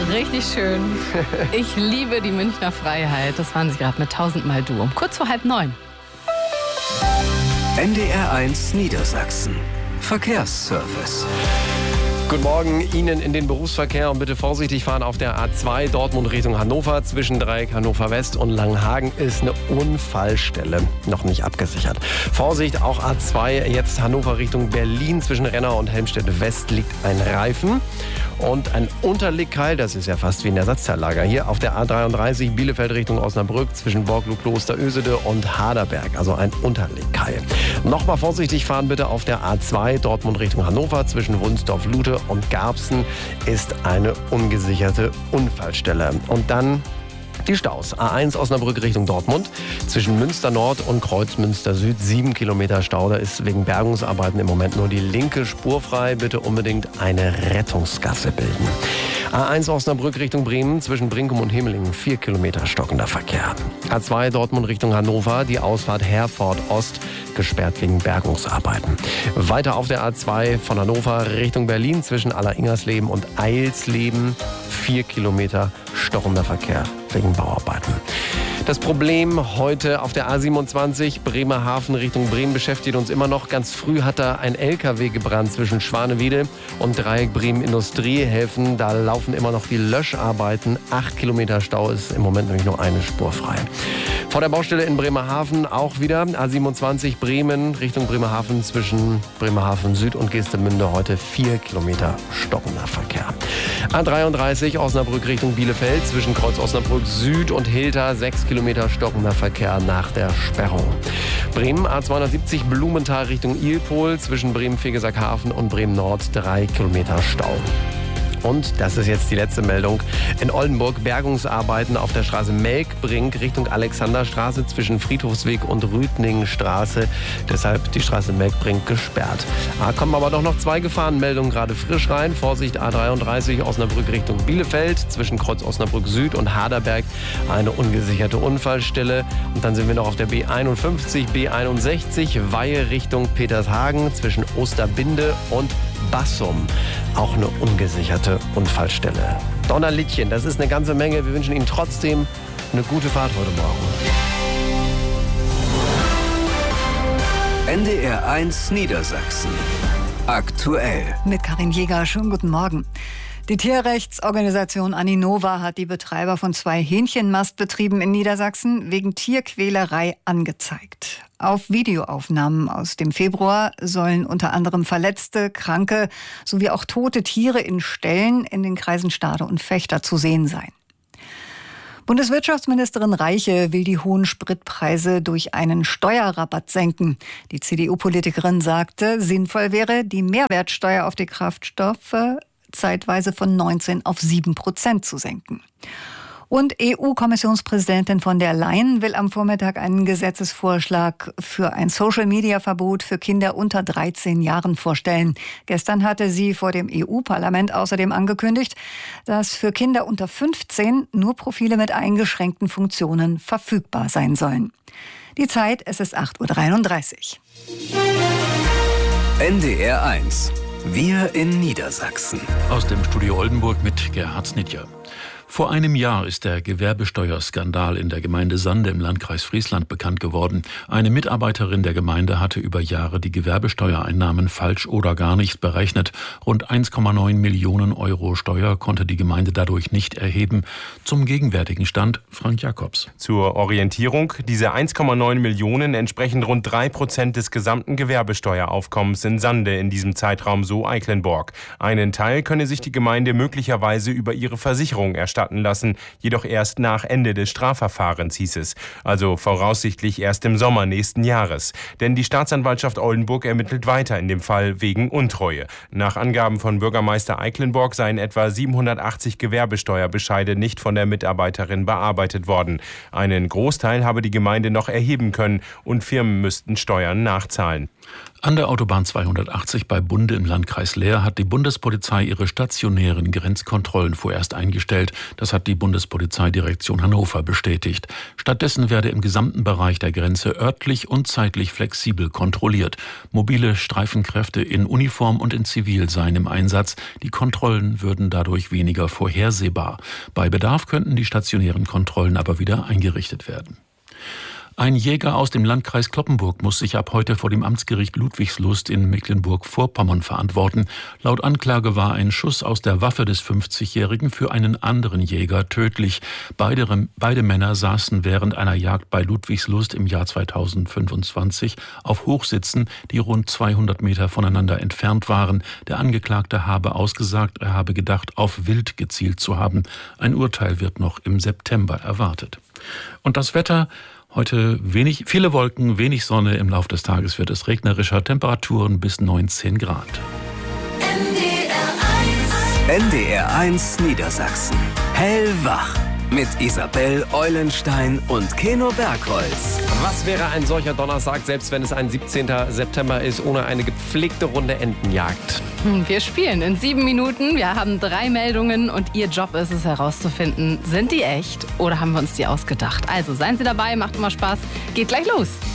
Richtig schön. Ich liebe die Münchner Freiheit. Das waren sie gerade mit 1000-mal Du. Kurz vor 8:30. NDR1 Niedersachsen. Verkehrsservice. Guten Morgen Ihnen in den Berufsverkehr und bitte vorsichtig fahren auf der A2 Dortmund Richtung Hannover. Zwischen Dreieck Hannover West und Langenhagen ist eine Unfallstelle noch nicht abgesichert. Vorsicht, auch A2 jetzt Hannover Richtung Berlin. Zwischen Renner und Helmstedt West liegt ein Reifen und ein Unterlegkeil. Das ist ja fast wie ein Ersatzteillager hier auf der A33 Bielefeld Richtung Osnabrück zwischen Borglow Kloster Ösede und Haderberg. Also ein Unterlegkeil. Nochmal vorsichtig fahren bitte auf der A2 Dortmund Richtung Hannover. Zwischen Wunsdorf Lute und Garbsen ist eine ungesicherte Unfallstelle. Und dann die Staus. A1 Osnabrück Richtung Dortmund. Zwischen Münster Nord und Kreuzmünster Süd 7 Kilometer Stau. Da ist wegen Bergungsarbeiten im Moment nur die linke Spur frei. Bitte unbedingt eine Rettungsgasse bilden. A1 Osnabrück Richtung Bremen. Zwischen Brinkum und Himmelingen 4 Kilometer stockender Verkehr. A2 Dortmund Richtung Hannover. Die Ausfahrt Herford Ost gesperrt wegen Bergungsarbeiten. Weiter auf der A2 von Hannover Richtung Berlin. Zwischen Alleringers-Leben und Eilsleben 4 Kilometer stockender Verkehr wegen Bauarbeiten. Das Problem heute auf der A27 Bremerhaven Richtung Bremen beschäftigt uns immer noch. Ganz früh hat da ein LKW gebrannt zwischen Schwanewede und Dreieck Bremen Industriehäfen. Da laufen immer noch die Löscharbeiten. 8 Kilometer Stau ist im Moment nämlich nur eine Spur frei. Vor der Baustelle in Bremerhaven auch wieder A27 Bremen Richtung Bremerhaven zwischen Bremerhaven Süd und Geestemünde heute 4 Kilometer stockender Verkehr. A33 Osnabrück Richtung Bielefeld zwischen Kreuz Osnabrück Süd und Hilter 6 Kilometer stockender Verkehr nach der Sperrung. Bremen A270 Blumenthal Richtung Ilpol zwischen Bremen-Fegesackhafen und Bremen Nord 3 Kilometer Stau. Und, das ist jetzt die letzte Meldung, in Oldenburg Bergungsarbeiten auf der Straße Melkbrink Richtung Alexanderstraße zwischen Friedhofsweg und Rüdningenstraße. Deshalb die Straße Melkbrink gesperrt. Kommen aber doch noch 2 Gefahrenmeldungen gerade frisch rein. Vorsicht, A33 Osnabrück Richtung Bielefeld zwischen Kreuz Osnabrück Süd und Haderberg eine ungesicherte Unfallstelle. Und dann sind wir noch auf der B51, B61 Weihe Richtung Petershagen zwischen Osterbinde und Bassum. Auch eine ungesicherte Unfallstelle. Donnerlittchen, das ist eine ganze Menge. Wir wünschen Ihnen trotzdem eine gute Fahrt heute Morgen. NDR1 Niedersachsen. Aktuell. Mit Karin Jäger, schönen guten Morgen. Die Tierrechtsorganisation Aninova hat die Betreiber von 2 Hähnchenmastbetrieben in Niedersachsen wegen Tierquälerei angezeigt. Auf Videoaufnahmen aus dem Februar sollen unter anderem verletzte, kranke sowie auch tote Tiere in Ställen in den Kreisen Stade und Vechta zu sehen sein. Bundeswirtschaftsministerin Reiche will die hohen Spritpreise durch einen Steuerrabatt senken. Die CDU-Politikerin sagte, sinnvoll wäre, die Mehrwertsteuer auf die Kraftstoffe zeitweise von 19 auf 7% zu senken. Und EU-Kommissionspräsidentin von der Leyen will am Vormittag einen Gesetzesvorschlag für ein Social-Media-Verbot für Kinder unter 13 Jahren vorstellen. Gestern hatte sie vor dem EU-Parlament außerdem angekündigt, dass für Kinder unter 15 nur Profile mit eingeschränkten Funktionen verfügbar sein sollen. Die Zeit, es ist 8:33 Uhr. NDR1. Wir in Niedersachsen. Aus dem Studio Oldenburg mit Gerhard Snitjer. Vor einem Jahr ist der Gewerbesteuerskandal in der Gemeinde Sande im Landkreis Friesland bekannt geworden. Eine Mitarbeiterin der Gemeinde hatte über Jahre die Gewerbesteuereinnahmen falsch oder gar nicht berechnet. Rund 1,9 Millionen Euro Steuer konnte die Gemeinde dadurch nicht erheben. Zum gegenwärtigen Stand Frank Jakobs. Zur Orientierung, diese 1,9 Millionen entsprechen rund 3% des gesamten Gewerbesteueraufkommens in Sande in diesem Zeitraum, so Eiklenborg. Einen Teil könne sich die Gemeinde möglicherweise über ihre Versicherung erstatten lassen, jedoch erst nach Ende des Strafverfahrens, hieß es. Also voraussichtlich erst im Sommer nächsten Jahres. Denn die Staatsanwaltschaft Oldenburg ermittelt weiter in dem Fall wegen Untreue. Nach Angaben von Bürgermeister Eiklenborg seien etwa 780 Gewerbesteuerbescheide nicht von der Mitarbeiterin bearbeitet worden. Einen Großteil habe die Gemeinde noch erheben können und Firmen müssten Steuern nachzahlen. An der Autobahn 280 bei Bunde im Landkreis Leer hat die Bundespolizei ihre stationären Grenzkontrollen vorerst eingestellt. Das hat die Bundespolizeidirektion Hannover bestätigt. Stattdessen werde im gesamten Bereich der Grenze örtlich und zeitlich flexibel kontrolliert. Mobile Streifenkräfte in Uniform und in Zivil seien im Einsatz. Die Kontrollen würden dadurch weniger vorhersehbar. Bei Bedarf könnten die stationären Kontrollen aber wieder eingerichtet werden. Ein Jäger aus dem Landkreis Cloppenburg muss sich ab heute vor dem Amtsgericht Ludwigslust in Mecklenburg-Vorpommern verantworten. Laut Anklage war ein Schuss aus der Waffe des 50-Jährigen für einen anderen Jäger tödlich. Beide Männer saßen während einer Jagd bei Ludwigslust im Jahr 2025 auf Hochsitzen, die rund 200 Meter voneinander entfernt waren. Der Angeklagte habe ausgesagt, er habe gedacht, auf Wild gezielt zu haben. Ein Urteil wird noch im September erwartet. Und das Wetter: heute viele Wolken, wenig Sonne. Im Laufe des Tages wird es regnerischer, Temperaturen bis 19 Grad. NDR 1 Niedersachsen. Hellwach. Mit Isabel Eulenstein und Keno Bergholz. Was wäre ein solcher Donnerstag, selbst wenn es ein 17. September ist, ohne eine gepflegte Runde Entenjagd? Wir spielen in 7 Minuten. Wir haben 3 Meldungen und Ihr Job ist es herauszufinden, sind die echt oder haben wir uns die ausgedacht? Also seien Sie dabei, macht immer Spaß. Geht gleich los.